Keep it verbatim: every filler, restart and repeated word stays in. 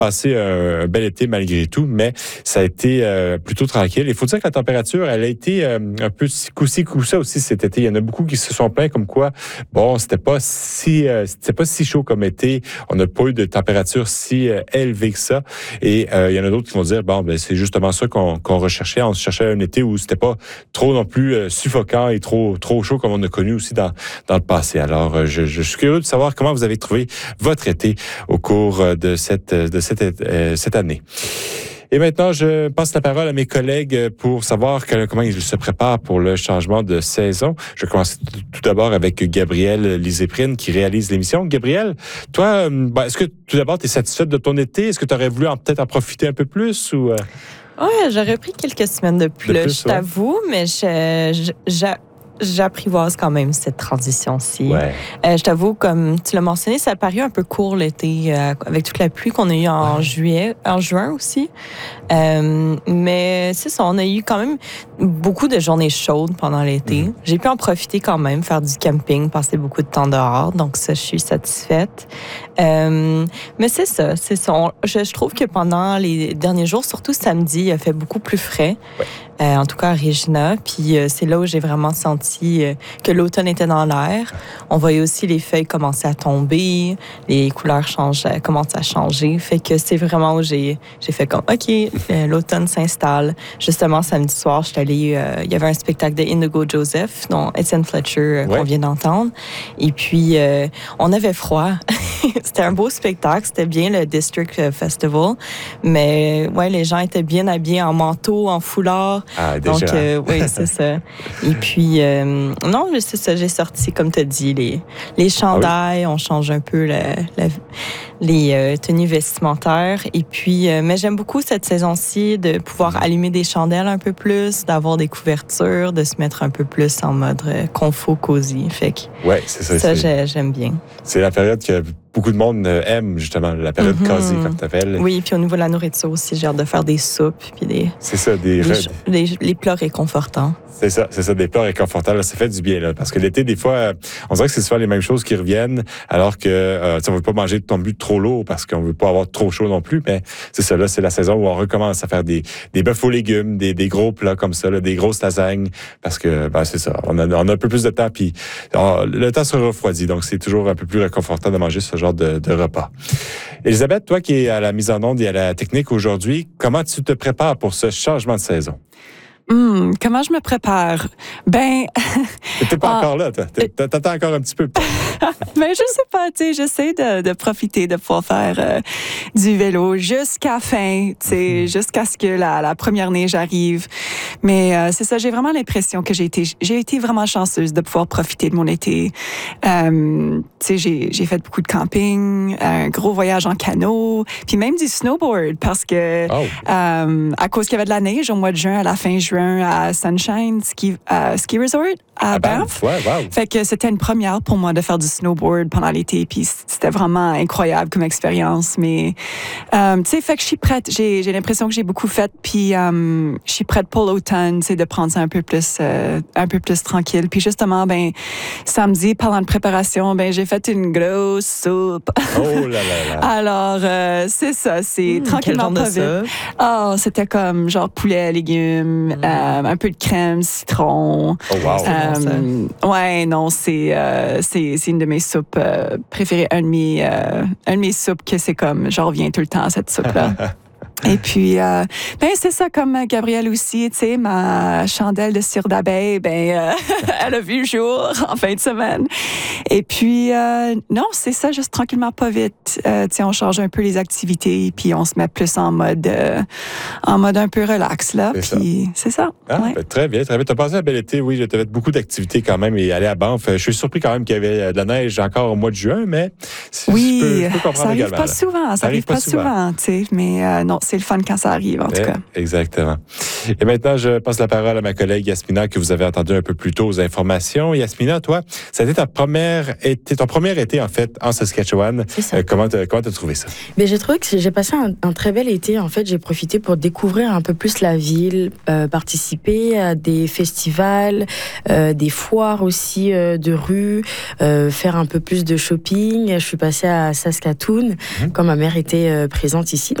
passé un, un bel été malgré tout, mais ça a été euh, plutôt tranquille. Il faut dire que la température, elle a été euh, un peu coup-ci, coup-ça aussi cet été. Il y en a beaucoup qui se sont plaints comme quoi, bon, c'était pas si euh, c'était pas si chaud comme été. On n'a pas eu de température si euh, élevée que ça. Et euh, il y en a d'autres qui vont dire, bon, ben c'est justement ça qu'on, qu'on recherchait. On cherchait un été où c'était pas trop non plus euh, suffocant et trop trop chaud comme on a connu aussi dans dans le passé. Alors, euh, je, je suis curieux de savoir comment vous avez trouvé votre été au cours de cette de cette euh, cette année. Et maintenant, je passe la parole à mes collègues pour savoir que, comment ils se préparent pour le changement de saison. Je vais commencer tout d'abord avec Gabrielle Liséprine qui réalise l'émission. Gabrielle, toi, ben, est-ce que tout d'abord tu es satisfaite de ton été? Est-ce que tu aurais voulu en, peut-être en profiter un peu plus ou euh... Ouais, j'aurais pris quelques semaines de plus, de plus je t'avoue, ouais. mais je, je, je j'apprivoise quand même cette transition-ci. Ouais. Euh, je t'avoue, comme tu l'as mentionné, ça a paru un peu court l'été, euh, avec toute la pluie qu'on a eue en ouais. juillet, en juin aussi. Euh, mais c'est ça, on a eu quand même beaucoup de journées chaudes pendant l'été. Mm-hmm. J'ai pu en profiter quand même, faire du camping, passer beaucoup de temps dehors. Donc ça, je suis satisfaite. Euh, mais c'est ça, c'est ça. On, je, je trouve que pendant les derniers jours, surtout samedi, il a fait beaucoup plus frais. Ouais. Euh, en tout cas à Regina. Puis euh, c'est là où j'ai vraiment senti euh, que l'automne était dans l'air. On voyait aussi les feuilles commencer à tomber, les couleurs changent, euh, commencent à changer. Fait que c'est vraiment où j'ai, j'ai fait comme, OK, euh, l'automne s'installe. Justement, samedi soir, j'étais allée, euh, il y avait un spectacle de Indigo Joseph, dont Étienne Fletcher, euh, ouais. qu'on vient d'entendre. Et puis, euh, on avait froid. C'était un beau spectacle. C'était bien le District Festival. Mais ouais, les gens étaient bien habillés en manteau, en foulard. Ah, déjà. Donc, euh, oui, c'est ça. Et puis, euh, non, c'est ça, j'ai sorti, comme tu as dit, les, les chandails, ah oui. on change un peu la, la, les euh, tenues vestimentaires. Et puis, euh, mais j'aime beaucoup cette saison-ci de pouvoir mmh. allumer des chandelles un peu plus, d'avoir des couvertures, de se mettre un peu plus en mode euh, confo, cosy. Fait que ouais, c'est ça. Ça, c'est... j'aime bien. C'est la période que beaucoup de monde aime, justement, la période mm-hmm. cosy, comme tu appelles. Oui, puis au niveau de la nourriture aussi, j'ai hâte de faire des soupes, puis des... C'est ça, des... des, des les plats réconfortants. C'est ça, c'est ça, des plats réconfortants. Là, ça fait du bien, là, parce que l'été, des fois, on dirait que c'est souvent les mêmes choses qui reviennent, alors que euh, on veut pas manger de ton but trop lourd, parce qu'on veut pas avoir trop chaud non plus, mais c'est ça, là, c'est la saison où on recommence à faire des, des bœufs aux légumes, des, des gros plats comme ça, là, des grosses lasagnes, parce que, ben, c'est ça, on a, on a un peu plus de temps, puis alors, le temps se refroidit, donc c'est toujours un peu plus réconfortant de manger ce genre de, de repas. Élisabeth, toi qui es à la mise en onde et à la technique aujourd'hui, comment tu te prépares pour ce changement de saison? Hum, comment je me prépare? Ben... T'es pas ah, encore là, toi. T'attends encore un petit peu. Ben, je sais pas, tu sais, j'essaie de, de profiter de pouvoir faire euh, du vélo jusqu'à fin, tu sais, mm-hmm. jusqu'à ce que la, la première neige arrive. Mais euh, c'est ça, j'ai vraiment l'impression que j'ai été, j'ai été vraiment chanceuse de pouvoir profiter de mon été. Euh, tu sais, j'ai, j'ai fait beaucoup de camping, un gros voyage en canot, puis même du snowboard parce que oh. euh, à cause qu'il y avait de la neige au mois de juin, à la fin juin, à Sunshine Ski, uh, Ski Resort à, à Banff. Banff. Ouais, wow. Fait que c'était une première pour moi de faire du snowboard pendant l'été, puis c'était vraiment incroyable comme expérience. Mais euh, tu sais, fait que je suis prête. J'ai, j'ai l'impression que j'ai beaucoup fait, puis euh, je suis prête pour l'automne, tu sais, de prendre ça un peu plus, euh, un peu plus tranquille. Puis justement, ben samedi, pendant de préparation, ben j'ai fait une grosse soupe. Oh là là là. Alors euh, c'est ça, c'est mmh, tranquillement pas vite. Oh, c'était comme genre poulet, légumes. Mmh. Euh, un peu de crème, citron. Oh wow. Euh, ouais, non, c'est, euh, c'est c'est une de mes soupes euh, préférées, un de mes euh, un de mes soupes que c'est comme, j'en reviens tout le temps à cette soupe-là. Et puis, euh, ben c'est ça, comme Gabrielle aussi, tu sais, ma chandelle de cire d'abeille, ben euh, elle a vu le jour en fin de semaine. Et puis, euh, non, c'est ça, juste tranquillement, pas vite. Euh, tu sais, on change un peu les activités, puis on se met plus en mode, euh, en mode un peu relax, là. C'est puis, ça. c'est ça. Ah, ouais. ben, très bien, très bien. Tu as passé un bel été, oui, tu avais beaucoup d'activités quand même et aller à Banff. Je suis surpris quand même qu'il y avait de la neige encore au mois de juin, mais oui, je peux, je peux comprendre ça arrive également, pas là. souvent, ça, ça arrive pas, pas souvent, souvent tu sais, mais euh, non, c'est c'est le fun quand ça arrive, en tout Eh, cas. Exactement. Et maintenant, je passe la parole à ma collègue Yasmina, que vous avez entendu un peu plus tôt aux informations. Yasmina, toi, ça a été ta première été, ton premier été, en fait, en Saskatchewan. C'est ça. Euh, comment tu as trouvé ça? Mais j'ai trouvé que j'ai passé un, un très bel été. En fait, j'ai profité pour découvrir un peu plus la ville, euh, participer à des festivals, euh, des foires aussi euh, de rue, euh, faire un peu plus de shopping. Je suis passée à Saskatoon, mmh. quand ma mère était euh, présente ici.